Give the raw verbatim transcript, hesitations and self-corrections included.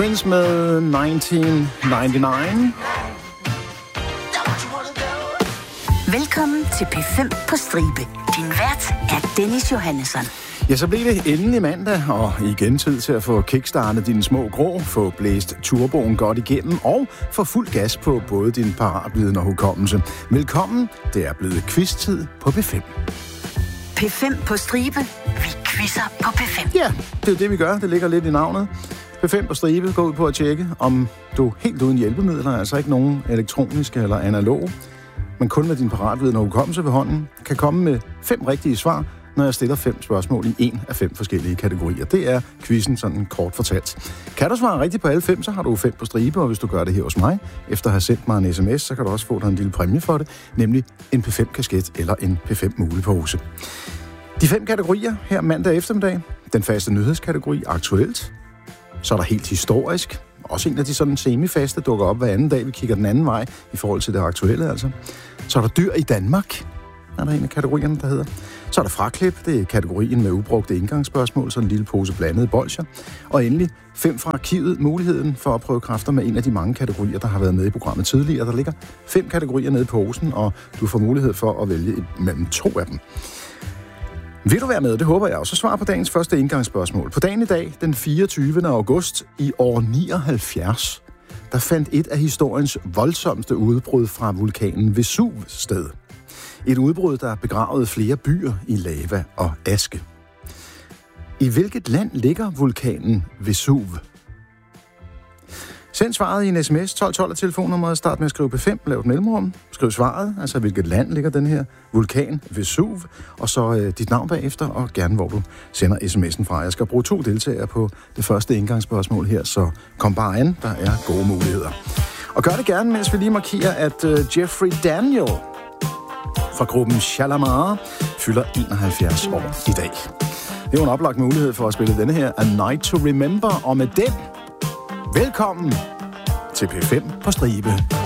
Prince med nitten nioghalvfems. Velkommen til P fem på stribe. Din vært er Dennis Johannesson. Ja, så blev det endelig mandag, og igen tid til at få kickstartet dine små grå, få blæst turboen godt igennem og få fuld gas på både din paratviden og hukommelse. Velkommen, det er blevet quiz-tid på P fem. P fem på stribe. Vi quizzer på P fem. Ja, det er jo det, vi gør. Det ligger lidt i navnet. P fem på stribe. Gå ud på at tjekke, om du helt uden hjælpemidler, altså ikke nogen elektroniske eller analog, men kun med din paratviden og hukommelse ved hånden, kan komme med fem rigtige svar, når jeg stiller fem spørgsmål i en af fem forskellige kategorier. Det er quizzen sådan kort fortalt. Kan du svare rigtigt på alle fem, så har du fem på stribe, og hvis du gør det her hos mig, efter at have sendt mig en sms, så kan du også få dig en lille præmie for det, nemlig en P fem-kasket eller en P fem-mulepose. De fem kategorier her mandag eftermiddag. Den faste nyhedskategori, aktuelt. Så er der helt historisk. Også en af de sådan semifaste dukker op hver anden dag. Vi kigger den anden vej i forhold til det aktuelle, altså. Så er der dyr i Danmark. Er der en af kategorierne, der hedder. Så er der fraklip. Det er kategorien med ubrugte indgangsspørgsmål, så en lille pose blandede bolsjer. Og endelig fem fra arkivet. Muligheden for at prøve kræfter med en af de mange kategorier, der har været med i programmet tidligere. Der ligger fem kategorier nede i posen, og du får mulighed for at vælge mellem to af dem. Vil du være med? Det håber jeg. Og så svar på dagens første indgangsspørgsmål. På dagen i dag, den fireogtyvende august i år nioghalvfjerds, der fandt et af historiens voldsomste udbrud fra vulkanen Vesuv sted. Et udbrud, der begravede flere byer i lava og aske. I hvilket land ligger vulkanen Vesuv? Send svaret i en sms, tolv tolv er telefonnummeret, start med at skrive P fem, lav et mellemrum, skriv svaret, altså hvilket land ligger den her vulkan Vesuv, og så øh, dit navn bagefter, og gerne hvor du sender sms'en fra. Jeg skal bruge to deltagere på det første indgangsspørgsmål her, så kom bare an, der er gode muligheder. Og gør det gerne, mens vi lige markerer, at øh, Jeffrey Daniel fra gruppen Shalamar fylder enoghalvfjerds år i dag. Det er jo en oplagt mulighed for at spille denne her A Night to Remember, og med den velkommen til P fem på stribe.